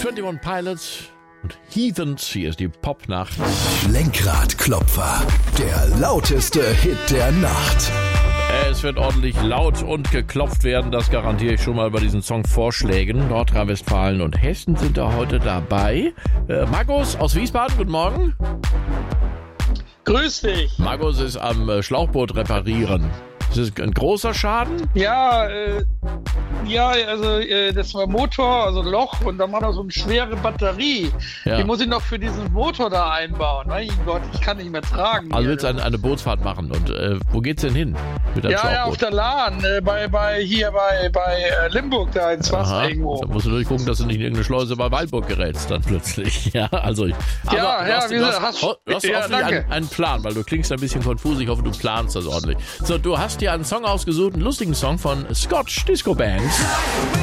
21 Pilots und Heathens. Hier ist die Popnacht. Lenkradklopfer, der lauteste Hit der Nacht. Es wird ordentlich laut und geklopft werden, das garantiere ich schon mal bei diesen Songvorschlägen. Nordrhein-Westfalen und Hessen sind da heute dabei. Markus aus Wiesbaden, guten Morgen. Grüß dich. Markus ist am Schlauchboot reparieren. Ist das ein großer Schaden? Ja, das war Motor, also Loch, und dann war da so eine schwere Batterie. Ja. Die muss ich noch für diesen Motor da einbauen. Mein Gott, ich kann nicht mehr tragen. Also hier. willst du eine Bootsfahrt machen und wo geht's denn hin mit deinem Schlauchboot? Ja, auf der Lahn, bei Limburg da ins Wasser irgendwo. Da musst du natürlich gucken, dass du nicht in irgendeine Schleuse bei Waldburg gerätst dann plötzlich. Ja, also. Du hast hoffentlich einen Plan, weil du klingst ein bisschen konfus. Ich hoffe, du planst das ordentlich. So, du hast dir einen Song ausgesucht, einen lustigen Song von Scotch Disco Band.